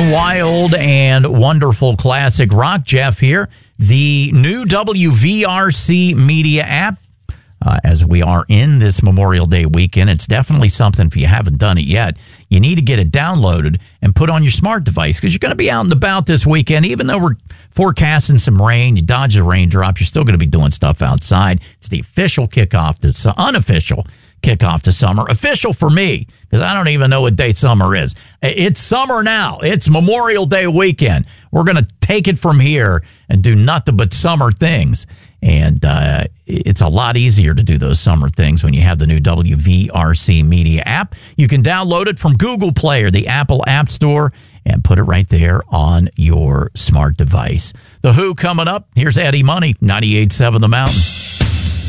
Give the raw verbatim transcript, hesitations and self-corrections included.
wild and wonderful classic rock. Jeff here. The new W V R C Media app, uh, as we are in this Memorial Day weekend, it's definitely something, if you haven't done it yet, you need to get it downloaded and put on your smart device, because you're going to be out and about this weekend. Even though we're forecasting some rain, you dodge the raindrop, you're still going to be doing stuff outside. It's the official kickoff to unofficial kickoff to summer. Official for me, because I don't even know what day summer is. It's summer now. It's Memorial Day weekend. We're going to take it from here and do nothing but summer things. And uh, it's a lot easier to do those summer things when you have the new W V R C Media app. You can download it from Google Play or the Apple App Store and put it right there on your smart device. The Who coming up. Here's Eddie Money, ninety-eight point seven The Mountain.